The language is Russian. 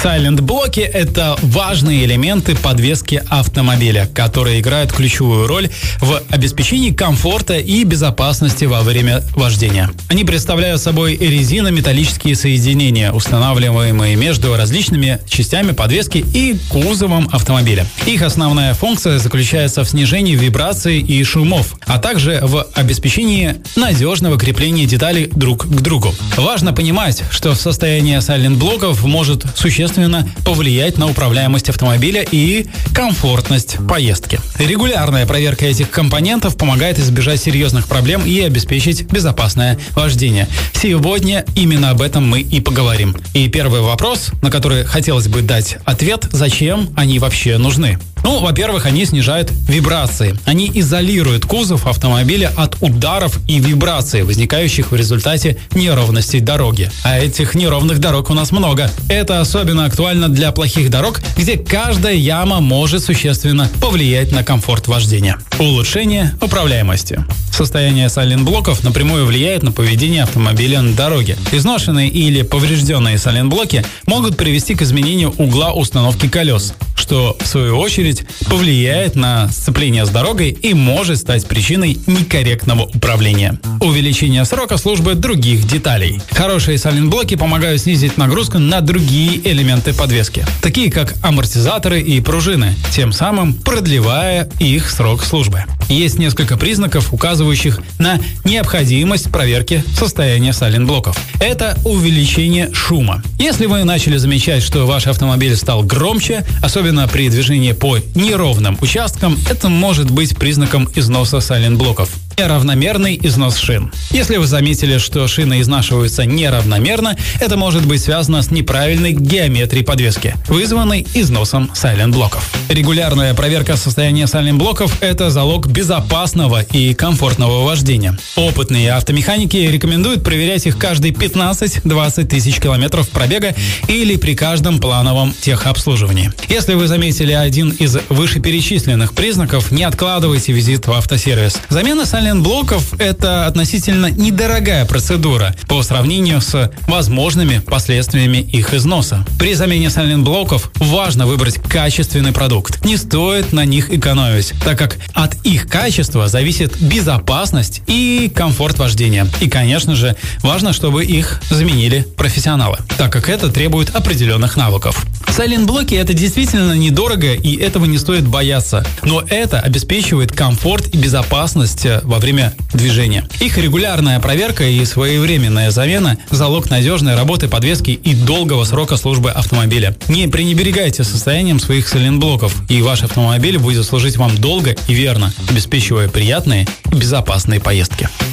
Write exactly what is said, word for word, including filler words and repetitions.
Сайлент-блоки – это важные элементы подвески автомобиля, которые играют ключевую роль в обеспечении комфорта и безопасности во время вождения. Они представляют собой резинометаллические соединения, устанавливаемые между различными частями подвески и кузовом автомобиля. Их основная функция заключается в снижении вибраций и шумов, а также в обеспечении надежного крепления деталей друг к другу. Важно понимать, что состояние сайлент-блоков может существенно повлиять на управляемость автомобиля и комфортность поездки. Регулярная проверка этих компонентов помогает избежать серьезных проблем и обеспечить безопасное вождение. Сегодня именно об этом мы и поговорим. И первый вопрос, на который хотелось бы дать ответ: зачем они вообще нужны? Ну, во-первых, они снижают вибрации. Они изолируют кузов автомобиля от ударов и вибраций, возникающих в результате неровностей дороги. А этих неровных дорог у нас много. Это особенно актуально для плохих дорог, где каждая яма может существенно повлиять на комфорт вождения. Улучшение управляемости. Состояние сайлент-блоков напрямую влияет на поведение автомобиля на дороге. Изношенные или поврежденные сайлент-блоки могут привести к изменению угла установки колес, что, в свою очередь, повлияет на сцепление с дорогой и может стать причиной некорректного управления. Увеличение срока службы других деталей. Хорошие сайлент-блоки помогают снизить нагрузку на другие элементы подвески, такие как амортизаторы и пружины, тем самым продлевая их срок службы. Есть несколько признаков, указывающих на необходимость проверки состояния сайлент-блоков. Это увеличение шума. Если вы начали замечать, что ваш автомобиль стал громче, особенно при движении по неровным участкам, это может быть признаком износа сайлент-блоков. Неравномерный износ шин. Если вы заметили, что шины изнашиваются неравномерно, это может быть связано с неправильной геометрией подвески, вызванной износом сайлент-блоков. Регулярная проверка состояния сайлент-блоков – это залог безопасного и комфортного вождения. Опытные автомеханики рекомендуют проверять их каждые пятнадцать-двадцать тысяч километров пробега или при каждом плановом техобслуживании. Если вы заметили один из вышеперечисленных признаков, не откладывайте визит в автосервис. Замена сайлент-блоков – это относительно недорогая процедура по сравнению с возможными последствиями их износа. При замене сайлент-блоков важно выбрать качественный продукт. Не стоит на них экономить, так как от их качества зависит безопасность и комфорт вождения. И, конечно же, важно, чтобы их заменили профессионалы, так как это требует определенных навыков. Сайлент-блоки – это действительно недорого, и этого не стоит бояться. Но это обеспечивает комфорт и безопасность во время движения. Их регулярная проверка и своевременная замена – залог надежной работы подвески и долгого срока службы автомобиля. Не пренебрегайте состоянием своих сайлент-блоков, и ваш автомобиль будет служить вам долго и верно, обеспечивая приятные и безопасные поездки.